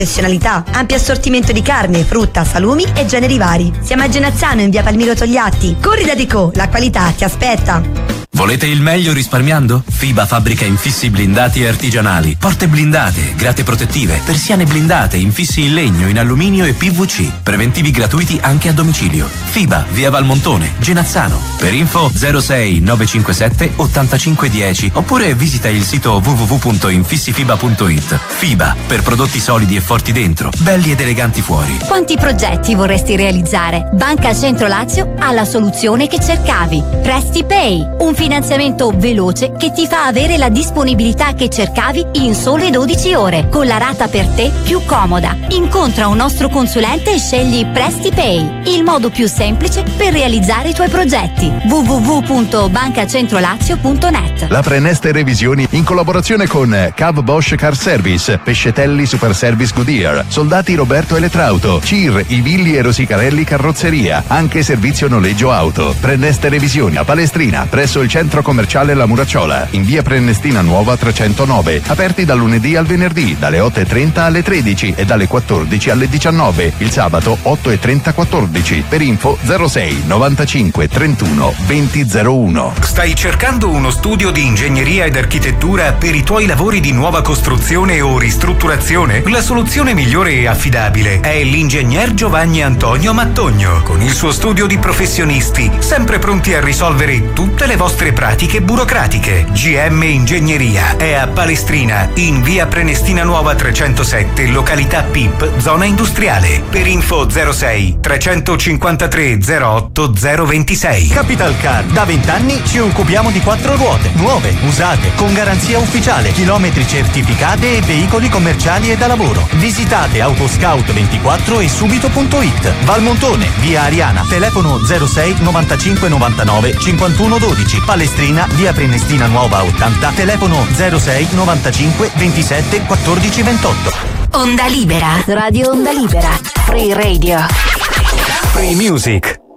professionalità, ampio assortimento di carne, frutta, salumi e generi vari. Siamo a Genazzano in via Palmiro Togliatti. Corri da Deco, la qualità ti aspetta. Volete il meglio risparmiando? FIBA fabbrica infissi blindati e artigianali, porte blindate, grate protettive, persiane blindate, infissi in legno, in alluminio e PVC, preventivi gratuiti anche a domicilio. FIBA, via Valmontone, Genazzano. Per info 06 957 8510 oppure visita il sito www.infissifiba.it. FIBA, per prodotti solidi e forti dentro, belli ed eleganti fuori. Quanti progetti vorresti realizzare? Banca Centro Lazio ha la soluzione che cercavi. PrestiPay, un finanziamento veloce che ti fa avere la disponibilità che cercavi in sole 12 ore, con la rata per te più comoda. Incontra un nostro consulente e scegli PrestiPay, il modo più semplice per realizzare i tuoi progetti. www.bancacentrolazio.net. La Preneste Revisioni in collaborazione con Cav Bosch Car Service, Pescetelli Super Service Goodyear, Soldati Roberto Elettrauto, CIR, Ivilli e Rosicarelli Carrozzeria, anche servizio noleggio auto. Preneste Revisioni a Palestrina, presso il centro commerciale La Muracciola, in via Prenestina Nuova 309, aperti dal lunedì al venerdì, dalle 8:30 alle 13 e dalle 14 alle 19, il sabato 8:30-14. Per info 06 95 31 2001. Stai cercando uno studio di ingegneria ed architettura per i tuoi lavori di nuova costruzione o ristrutturazione? La soluzione migliore e affidabile è l'ingegner Giovanni Antonio Mattogno, con il suo studio di professionisti, sempre pronti a risolvere tutte le vostre pratiche burocratiche. GM Ingegneria è a Palestrina, in via Prenestina Nuova 307, località PIP, zona industriale. Per info 06 353 08 026. Capital Car, da 20 anni ci occupiamo di 4 ruote, nuove, usate, con garanzia ufficiale, chilometri certificate e veicoli commerciali e da lavoro. Visitate Autoscout24 e subito.it. Valmontone, via Ariana, telefono 06 95 99 51 12. Palestrina, via Prenestina Nuova 80, telefono 06 95 27 14 28. Onda Libera, Radio Onda Libera, Free Radio. Free Music.